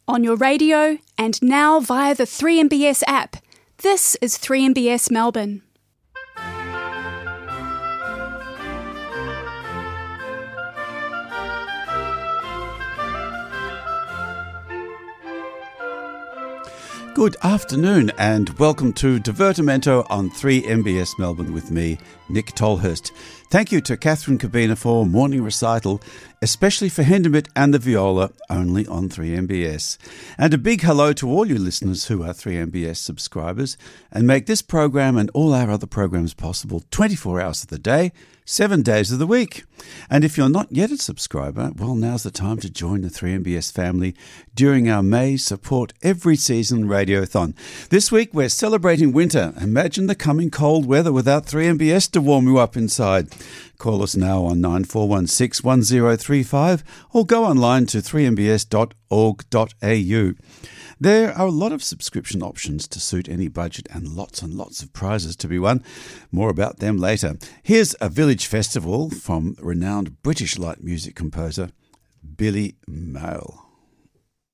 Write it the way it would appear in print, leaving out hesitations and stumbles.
on your radio, and now via the 3MBS app. This is 3MBS Melbourne. Good afternoon and welcome to Divertimento on 3MBS Melbourne with me, Nick Tolhurst. Thank you to Catherine Cabina for morning recital, especially for Hindemith and the viola, only on 3MBS. And a big hello to all you listeners who are 3MBS subscribers and make this program and all our other programs possible 24 hours of the day, 7 days of the week. And if you're not yet a subscriber, well, now's the time to join the 3MBS family during our May Support Every Season Radiothon. This week we're celebrating winter. Imagine the coming cold weather without 3MBS to warm you up inside. Call us now on 9416 1035 or go online to 3mbs.org.au. There are a lot of subscription options to suit any budget and lots of prizes to be won. More about them later. Here's a village festival from renowned British light music composer Billy Mayle.